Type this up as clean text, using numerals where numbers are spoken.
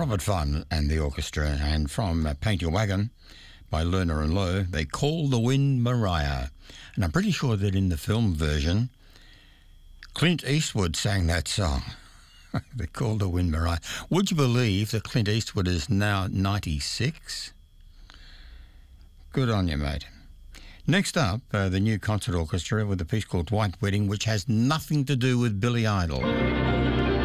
Robert Fun and the orchestra, and from Paint Your Wagon by Lerner and Lowe, they call the wind Mariah. And I'm pretty sure that in the film version, Clint Eastwood sang that song. They call the wind Mariah. Would you believe that Clint Eastwood is now 96? Good on you, mate. Next up, the new concert orchestra with a piece called White Wedding, which has nothing to do with Billy Idol.